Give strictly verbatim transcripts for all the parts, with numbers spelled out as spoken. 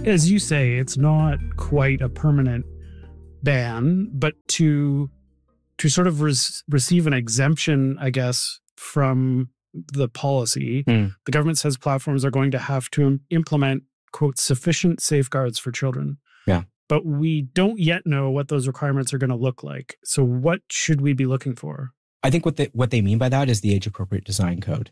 As you say, it's not quite a permanent ban, but to to sort of res- receive an exemption, I guess, from the policy, Mm. the government says platforms are going to have to im- implement, quote, sufficient safeguards for children. Yeah. But we don't yet know what those requirements are going to look like. So what should we be looking for? I think what they, what they mean by that is the age-appropriate design code.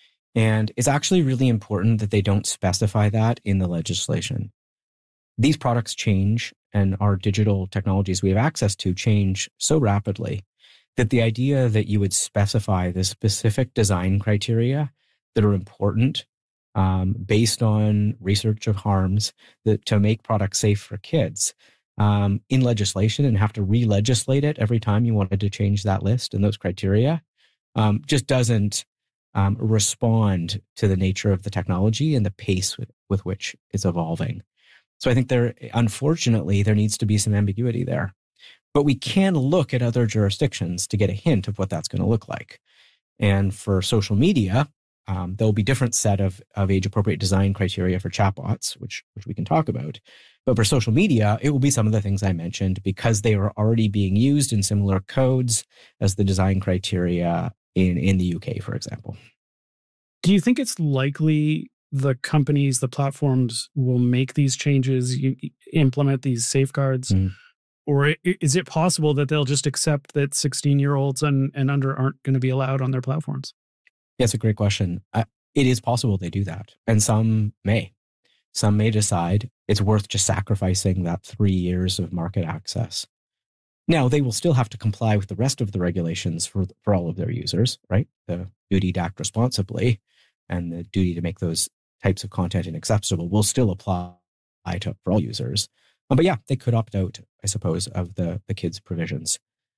And it's actually really important that they don't specify that in the legislation. These products change, and our digital technologies we have access to change so rapidly that the idea that you would specify the specific design criteria that are important um, based on research of harms that to make products safe for kids um, in legislation and have to re-legislate it every time you wanted to change that list and those criteria um, just doesn't um, respond to the nature of the technology and the pace with, with which it's evolving. So I think there, unfortunately, there needs to be some ambiguity there. But we can look at other jurisdictions to get a hint of what that's going to look like. And for social media, um, there'll be different set of, of age-appropriate design criteria for chatbots, which, which we can talk about. But for social media, it will be some of the things I mentioned because they are already being used in similar codes as the design criteria in, in the U K, for example. Do you think it's likely the companies, the platforms will make these changes, you, implement these safeguards? Mm. Or is it possible that they'll just accept that sixteen-year-olds and, and under aren't going to be allowed on their platforms? Yeah, it's a great question. Uh, it is possible they do that. And some may. Some may decide it's worth just sacrificing that three years of market access. Now, they will still have to comply with the rest of the regulations for, for all of their users, right? The duty to act responsibly and the duty to make those types of content inaccessible will still apply to for all users. Um, but yeah, they could opt out, I suppose, of the, the kids' provisions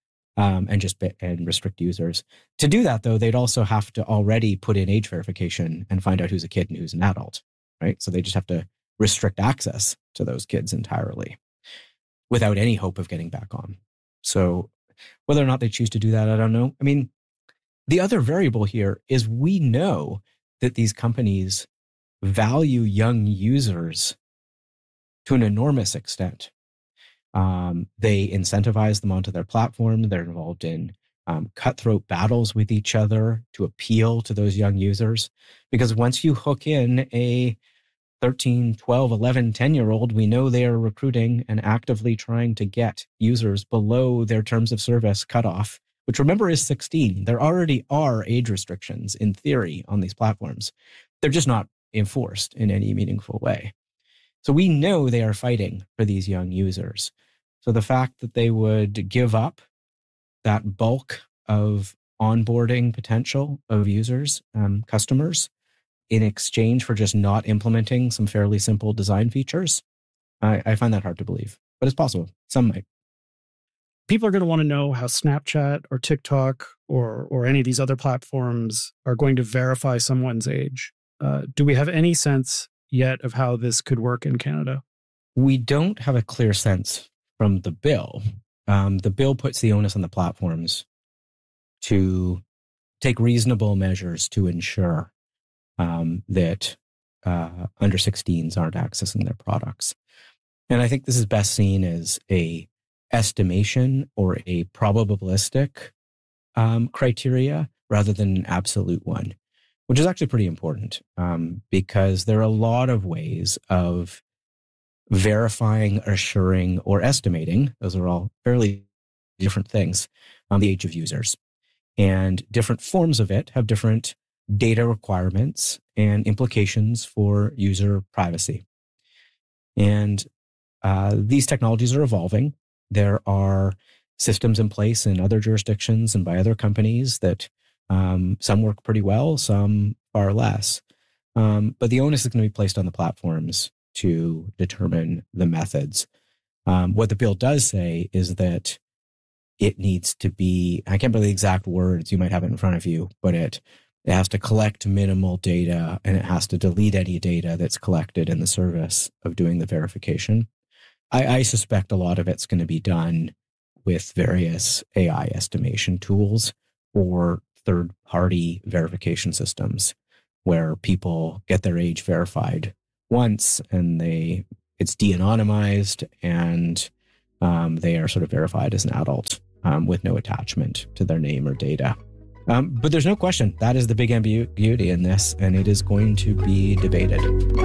um, and just be, and restrict users. To do that, though, they'd also have to already put in age verification and find out who's a kid and who's an adult, right? So they just have to restrict access to those kids entirely without any hope of getting back on. So whether or not they choose to do that, I don't know. I mean, the other variable here is we know that these companies value young users to an enormous extent. Um, they incentivize them onto their platform. They're involved in um, cutthroat battles with each other to appeal to those young users. Because once you hook in a thirteen, twelve, eleven, ten-year-old, we know they are recruiting and actively trying to get users below their terms of service cutoff, which remember is sixteen. There already are age restrictions in theory on these platforms. They're just not enforced in any meaningful way. So we know they are fighting for these young users. So the fact that they would give up that bulk of onboarding potential of users, um, customers, in exchange for just not implementing some fairly simple design features, I, I find that hard to believe. But it's possible. Some might. People are going to want to know how Snapchat or TikTok or or any of these other platforms are going to verify someone's age. Uh, do we have any sense yet of how this could work in Canada? We don't have a clear sense from the bill. Um, the bill puts the onus on the platforms to take reasonable measures to ensure um, that uh, under sixteens aren't accessing their products. And I think this is best seen as a estimation or a probabilistic um, criteria rather than an absolute one, which is actually pretty important um, because there are a lot of ways of verifying, assuring, or estimating. Those are all fairly different things on the age of users. And different forms of it have different data requirements and implications for user privacy. And uh, these technologies are evolving. There are systems in place in other jurisdictions and by other companies that um, some work pretty well, some far less. Um, but the onus is going to be placed on the platforms to determine the methods. Um, what the bill does say is that it needs to be, I can't remember the exact words, you might have it in front of you, but it, it has to collect minimal data and it has to delete any data that's collected in the service of doing the verification. I, I suspect a lot of it's going to be done with various A I estimation tools or third-party verification systems where people get their age verified once and they it's de-anonymized, and um, they are sort of verified as an adult um, with no attachment to their name or data. Um, but there's no question that is the big ambiguity in this, and it is going to be debated.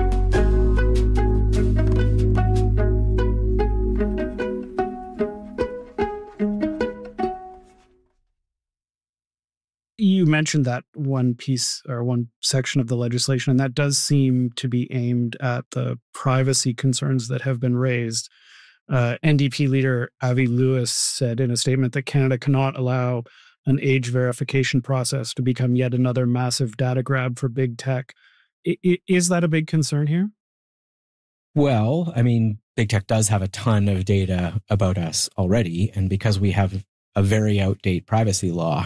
You mentioned that one piece or one section of the legislation, and that does seem to be aimed at the privacy concerns that have been raised. Uh, N D P leader Avi Lewis said in a statement that Canada cannot allow an age verification process to become yet another massive data grab for big tech. I, I, is that a big concern here? Well, I mean, big tech does have a ton of data about us already, and because we have a very outdated privacy law,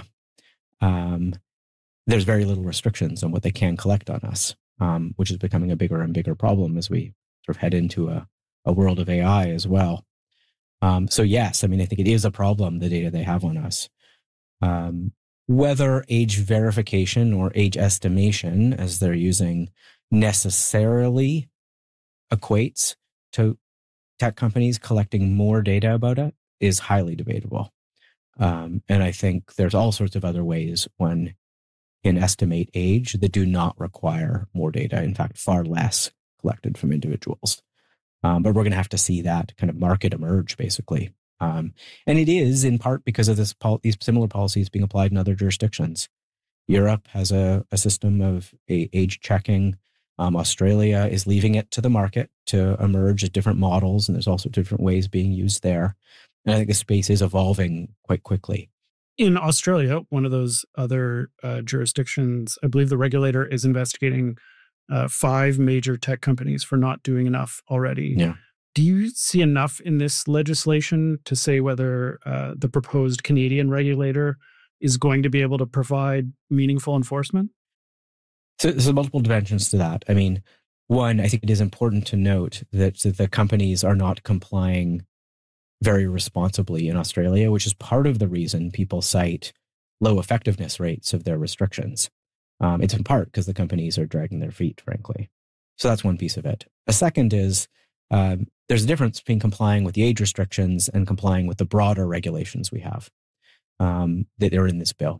Um, there's very little restrictions on what they can collect on us, um, which is becoming a bigger and bigger problem as we sort of head into a, a world of A I as well. Um, so yes, I mean, I think it is a problem, the data they have on us. Um, whether age verification or age estimation, as they're using, necessarily equates to tech companies collecting more data about it is highly debatable. Um, and I think there's all sorts of other ways one can estimate age that do not require more data. In fact, far less collected from individuals. Um, but we're going to have to see that kind of market emerge, basically. Um, and it is in part because of this pol- these similar policies being applied in other jurisdictions. Europe has a, a system of a age checking. Um, Australia is leaving it to the market to emerge as different models, and there's also different ways being used there. And I think the space is evolving quite quickly. In Australia, one of those other uh, jurisdictions, I believe the regulator is investigating uh, five major tech companies for not doing enough already. Yeah. Do you see enough in this legislation to say whether uh, the proposed Canadian regulator is going to be able to provide meaningful enforcement? So there's multiple dimensions to that. I mean, one, I think it is important to note that the companies are not complying very responsibly in Australia, which is part of the reason people cite low effectiveness rates of their restrictions. Um, it's in part because the companies are dragging their feet, frankly. So that's one piece of it. A second is um, there's a difference between complying with the age restrictions and complying with the broader regulations we have um, that are in this bill.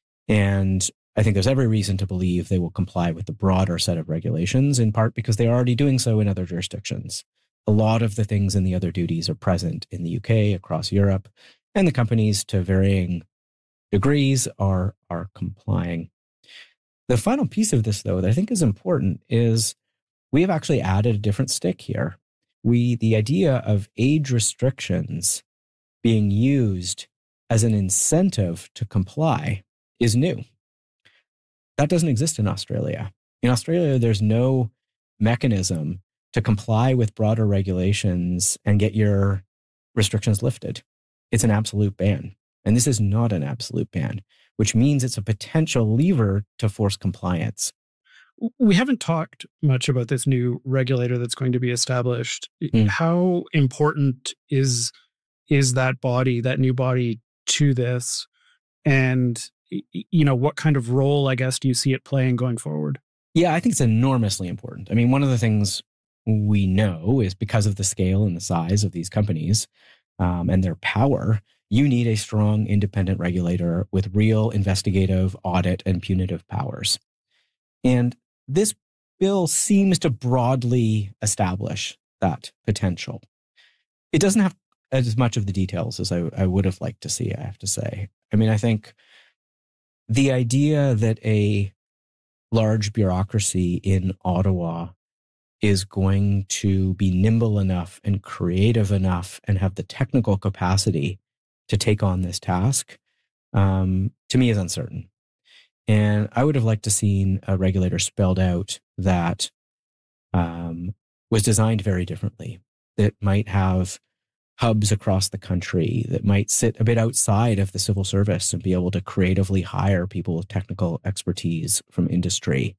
And I think there's every reason to believe they will comply with the broader set of regulations, in part because they're already doing so in other jurisdictions. A lot of the things in the other duties are present in the U K, across Europe, and the companies to varying degrees are, are complying. The final piece of this, though, that I think is important is we have actually added a different stick here. We, the idea of age restrictions being used as an incentive to comply is new. That doesn't exist in Australia. In Australia, there's no mechanism to comply with broader regulations and get your restrictions lifted. It's an absolute ban. And this is not an absolute ban, which means it's a potential lever to force compliance. We haven't talked much about this new regulator that's going to be established. Mm. How important is, is that body, that new body, to this? And, you know, what kind of role, I guess, do you see it playing going forward? Yeah, I think it's enormously important. I mean, one of the things we know is because of the scale and the size of these companies um, and their power, you need a strong independent regulator with real investigative, audit, and punitive powers. And this bill seems to broadly establish that potential. It doesn't have as much of the details as I, I would have liked to see, I have to say. I mean, I think the idea that a large bureaucracy in Ottawa is going to be nimble enough and creative enough and have the technical capacity to take on this task, um, to me is uncertain. And I would have liked to seen a regulator spelled out that um, was designed very differently, that might have hubs across the country, that might sit a bit outside of the civil service and be able to creatively hire people with technical expertise from industry.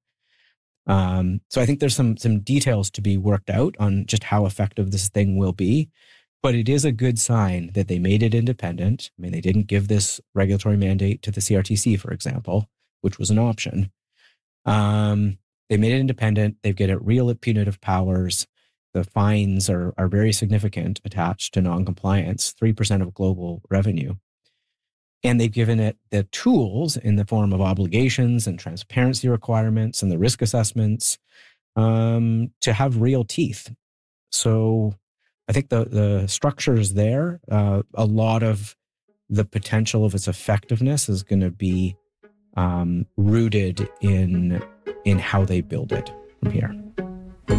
Um, so I think there's some some details to be worked out on just how effective this thing will be. But it is a good sign that they made it independent. I mean, they didn't give this regulatory mandate to the C R T C, for example, which was an option. Um, they made it independent. They've got it real punitive powers. the fines are, are very significant attached to noncompliance, three percent of global revenue. And they've given it the tools in the form of obligations and transparency requirements and the risk assessments um, to have real teeth. So I think the, the structure is there. Uh, a lot of the potential of its effectiveness is going to be um, rooted in, in how they build it from here.